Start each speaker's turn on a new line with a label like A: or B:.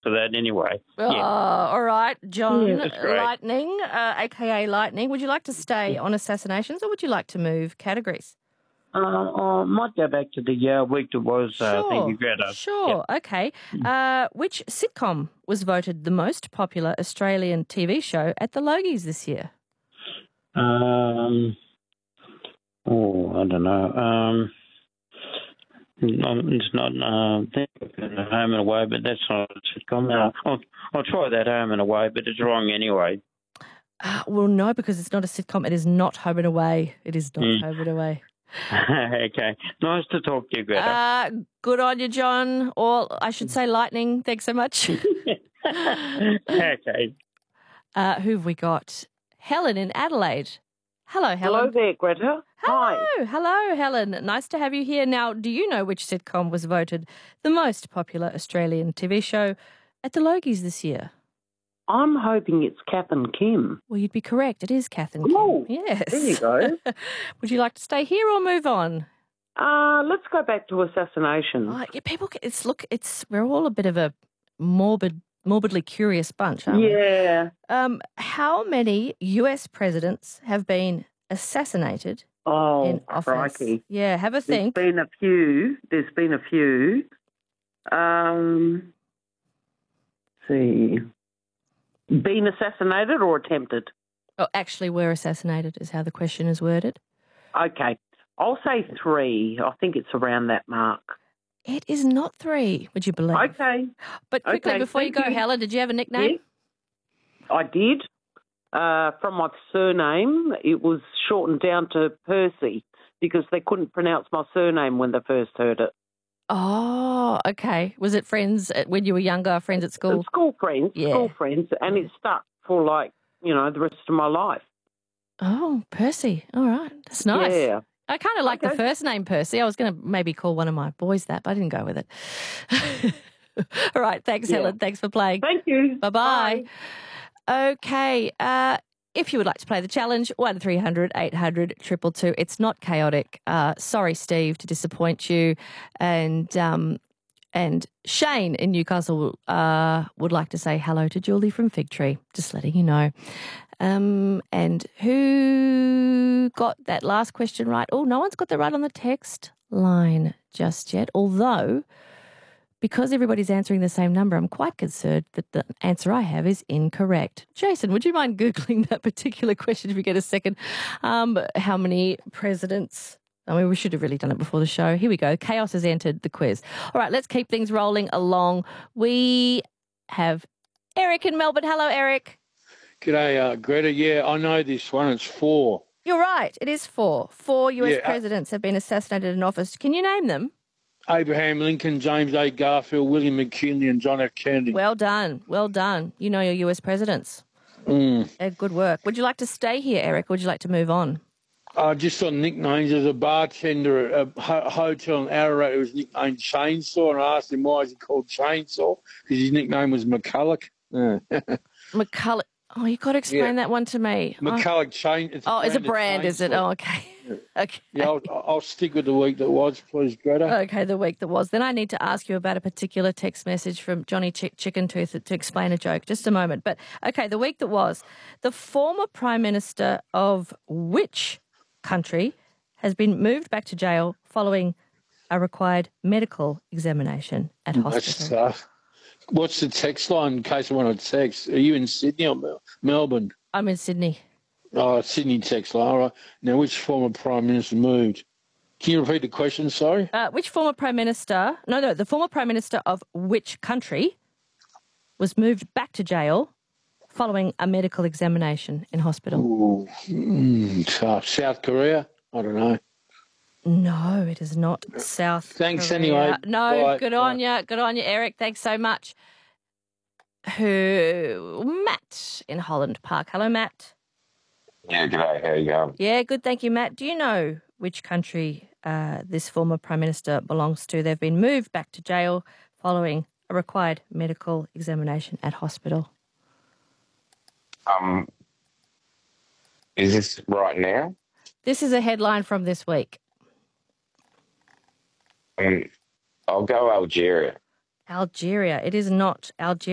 A: for that anyway.
B: Oh,
A: Yeah.
B: all right, John
A: Yeah, that's great.
B: Lightning, a.k.a. Lightning. Would you like to stay on assassinations or would you like to move categories?
A: I might go back to the week that was. Thank you, Greta.
B: Sure. Okay. Which sitcom was voted the most popular Australian TV show at the Logies this year?
A: I don't know. It's not Home and Away, but that's not a sitcom. I'll try that Home and Away, but it's wrong anyway.
B: Well, no, because it's not a sitcom. It is not Home and Away. It is not Home and Away.
A: Okay. Nice to talk to you, Greta.
B: Good on you, John. Or I should say Lightning. Thanks so much.
A: Okay.
B: Who have we got? Helen in Adelaide. Hello, Helen.
C: Hello there, Greta. Hi.
B: Hello, Helen. Nice to have you here. Now, do you know which sitcom was voted the most popular Australian TV show at the Logies this year?
C: I'm hoping it's Kath and Kim.
B: Well, you'd be correct. It is Kath and Kim.
C: Oh,
B: yes.
C: there you go.
B: Would you like to stay here or move on?
C: Let's go back to assassination.
B: Oh, yeah, we're all a bit of a morbidly curious bunch, aren't we?
C: Yeah.
B: How many US presidents have been assassinated in office?
C: Crikey.
B: Yeah, have a think.
C: There's been a few. See. Been assassinated or attempted?
B: Oh, actually were assassinated is how the question is worded.
C: Okay. I'll say 3. I think it's around that mark.
B: It is not 3, would you believe?
C: Okay.
B: But quickly, before you go, Helen, did you have a nickname?
C: Yeah, I did. From my surname, it was shortened down to Percy because they couldn't pronounce my surname when they first heard it.
B: Oh, okay. Was it friends when you were younger, friends at school?
C: School friends, and it stuck for the rest of my life.
B: Oh, Percy. All right. That's nice.
C: Yeah.
B: I kind of like the first name Percy. I was going to maybe call one of my boys that, but I didn't go with it. All right. Thanks, Helen. Thanks for playing.
C: Thank you.
B: Bye-bye. Bye. Okay. If you would like to play the challenge, 1300 800 222. It's not chaotic. Sorry, Steve, to disappoint you. And Shane in Newcastle would like to say hello to Julie from Fig Tree. Just letting you know. And who got that last question right? Oh, no one's got that right on the text line just yet. Although, because everybody's answering the same number, I'm quite concerned that the answer I have is incorrect. Jason, would you mind Googling that particular question if you get a second? How many presidents? I mean, we should have really done it before the show. Here we go. Chaos has entered the quiz. All right, let's keep things rolling along. We have Eric in Melbourne. Hello, Eric.
D: G'day, Greta. Yeah, I know this one. It's 4.
B: You're right. It is 4. 4 US presidents have been assassinated in office. Can you name them?
D: Abraham Lincoln, James A. Garfield, William McKinley and John F. Kennedy.
B: Well done. Well done. You know your US presidents. Good work. Would you like to stay here, Eric, or would you like to move on?
D: Just on nicknames, there's a bartender at a hotel in Ararat who was nicknamed Chainsaw, and I asked him why is he called Chainsaw, because his nickname was McCulloch.
B: McCulloch. Oh, you've got to explain that one to me.
D: McCulloch Chain.
B: It's a brand, is it? Oh, okay. Okay.
D: Yeah, I'll stick with the week that was, please, Greta.
B: Okay, the week that was. Then I need to ask you about a particular text message from Johnny Chicken Tooth to explain a joke. Just a moment. But, okay, the week that was. The former Prime Minister of which country has been moved back to jail following a required medical examination at hospital?
D: That's tough. What's the text line in case I want to text? Are you in Sydney or Melbourne?
B: I'm in Sydney.
D: Oh, Sydney text line. All right. Now, which former Prime Minister moved? Can you repeat the question, sorry?
B: Which former Prime Minister... No, the former Prime Minister of which country was moved back to jail following a medical examination in hospital?
D: Tough. South Korea? I don't know.
B: No, it is not South
D: Thanks
B: Korea.
D: anyway.
B: No,
D: Bye.
B: good on you. Good on you, Eric. Thanks so much. Matt in Holland Park. Hello, Matt.
E: Yeah, g'day. How you going?
B: Yeah, good. Thank you, Matt. Do you know which country this former Prime Minister belongs to? They've been moved back to jail following a required medical examination at hospital.
E: Is this right now?
B: This is a headline from this week.
E: I'll go Algeria.
B: Algeria. It is not Algeria.